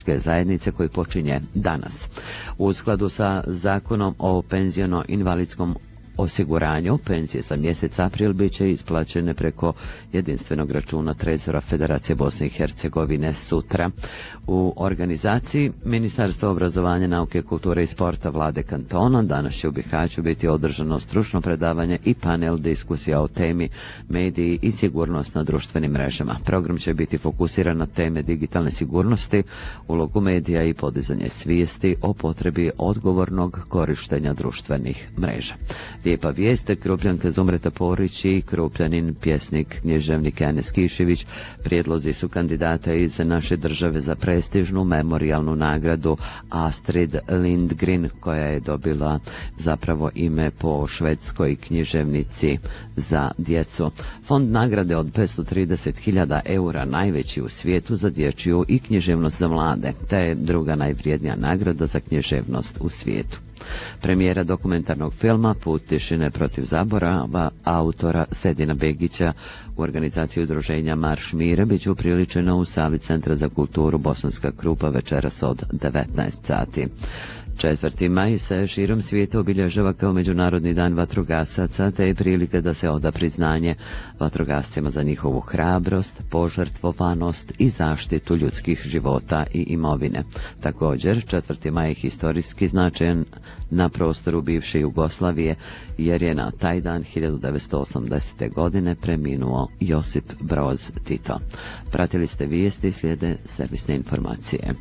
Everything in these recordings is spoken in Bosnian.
zajednice koji počinje danas. U skladu sa zakonom o penziono-invalidskom osiguranju, penzije za mjesec april bit će isplaćene preko jedinstvenog računa Trezora Federacije Bosne i Hercegovine sutra. U organizaciji Ministarstva obrazovanja, nauke, kulture i sporta Vlade kantona danas će u Bihaću biti održano stručno predavanje i panel diskusija o temi mediji i sigurnost na društvenim mrežama. Program će biti fokusiran na teme digitalne sigurnosti, ulogu medija i podizanje svijesti o potrebi odgovornog korištenja društvenih mreža. Lijepa vijest, Krupljanka Zumreta Porić i Krupljanin pjesnik književnik Enes Kišević prijedlozi su kandidata iz naše države za prestižnu memorijalnu nagradu Astrid Lindgren, koja je dobila zapravo ime po švedskoj književnici za djecu. Fond nagrade od 530.000 eura najveći u svijetu za dječju i književnost za mlade, te je druga najvrijednija nagrada za književnost u svijetu. Premijera dokumentarnog filma Put tišine protiv zaborava autora Sedina Begića u organizaciji udruženja Marš mire bit će upriličena u sali Centra za kulturu Bosanska Krupa večeras od 19 sati. 4. maj se širom svijeta obilježava kao Međunarodni dan vatrogasaca, te je prilika da se oda priznanje vatrogascima za njihovu hrabrost, požrtvovanost i zaštitu ljudskih života i imovine. Također, 4. maj je historijski značajan na prostoru bivše Jugoslavije, jer je na taj dan 1980. godine preminuo Josip Broz Tito. Pratili ste vijesti i slijede servisne informacije.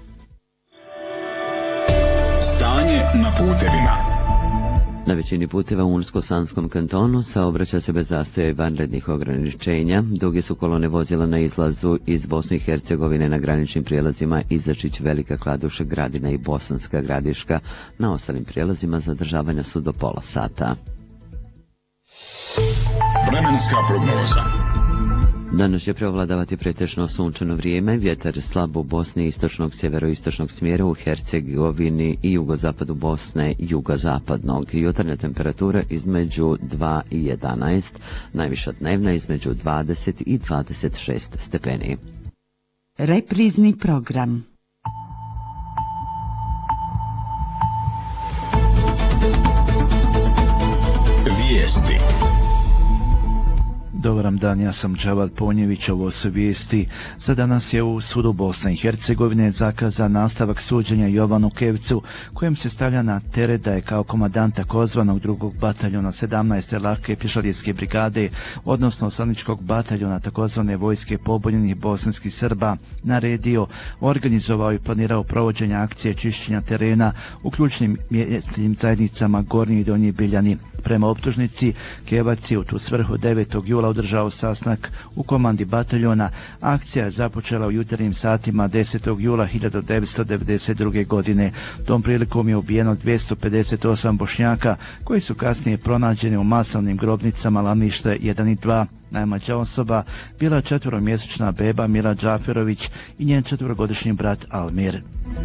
Stanje na putevima. Na većini puteva u Unsko-Sanskom kantonu saobraća se bez zastoja i vanrednih ograničenja. Duge su kolone vozila na izlazu iz Bosne i Hercegovine na graničnim prijelazima Izačić, Velika Kladuša, Gradina i Bosanska Gradiška. Na ostalim prijelazima zadržavanja su do pola sata. Vremenska prognoza. Danas će preovladavati pretežno sunčano vrijeme, vjetar slab u Bosni istočnog sjeveroistočnog smjera, u Hercegovini i jugozapadu Bosne jugozapadnog. Jutarnja temperatura između 2 i 11, najviša dnevna između 20 i 26 stepeni. Reprizni program. Vijesti. Dobar vam dan, ja sam Džavad Ponjević, ovo su vijesti. Za danas je u sudu Bosne i Hercegovine zakazan nastavak suđenja Jovanu Kevcu, kojem se stavlja na teret da je kao komandant takozvanog 2. bataljona 17. lake pješadijske brigade, odnosno osaničkog bataljona takozvane vojske pobunjenih bosanskih Srba, naredio, organizovao i planirao provođenje akcije čišćenja terena u ključnim mjesnim zajednicama Gornji i Donji Biljani. Prema optužnici, Kevac je u tu svrhu 9. jula održao sastanak u komandi bataljona. Akcija je započela u jutarnjim satima 10. jula 1992. godine. Tom prilikom je ubijeno 258 Bošnjaka, koji su kasnije pronađeni u masovnim grobnicama Lanište 1 i 2. Najmlađa osoba bila 4-mjesečna beba Mila Džaferović i njen 4-godišnji brat Almir.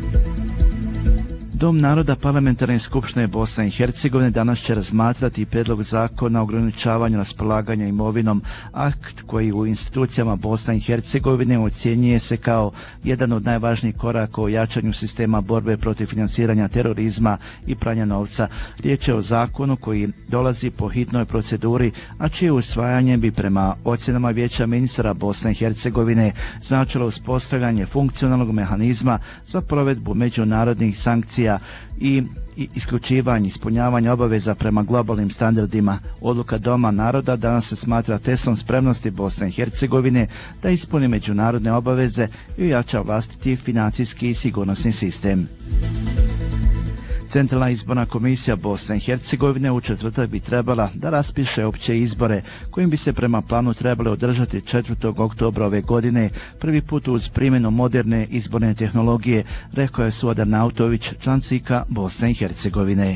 Dom naroda Parlamentarne skupštine Bosne i Hercegovine danas će razmatrati prijedlog zakona o ograničavanju raspolaganja imovinom, akt koji u institucijama Bosne i Hercegovine ocjenjuje se kao jedan od najvažnijih koraka u jačanju sistema borbe protiv financiranja terorizma i pranja novca. Riječ je o zakonu koji dolazi po hitnoj proceduri, a čije usvajanje bi prema ocjenama Vijeća ministara Bosne i Hercegovine značilo uspostavljanje funkcionalnog mehanizma za provedbu međunarodnih sankcija i isključivanje ispunjavanja obaveza prema globalnim standardima. Odluka Doma naroda danas se smatra testom spremnosti Bosne i Hercegovine da ispuni međunarodne obaveze i ojača vlastiti financijski i sigurnosni sistem. Centralna izborna komisija Bosne i Hercegovine u četvrtak bi trebala da raspiše opće izbore, kojim bi se prema planu trebali održati 4. oktobra ove godine, prvi put uz primjenu moderne izborne tehnologije, rekao je Suadan Nautović, član CIK-a Bosne i Hercegovine.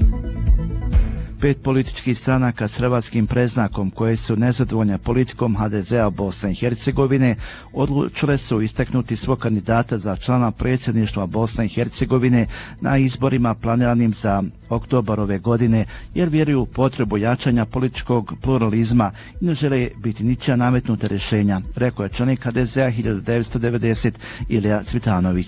5 političkih stranaka s hrvatskim preznakom koje su nezadovoljne politikom HDZ-a Bosne i Hercegovine odlučile su istaknuti svog kandidata za člana predsjedništva Bosne i Hercegovine na izborima planiranim za oktobar ove godine, jer vjeruju u potrebu jačanja političkog pluralizma i ne žele biti ničija nametnuta rješenja, rekao je članik HDZ-a 1990 Ilija Cvitanović.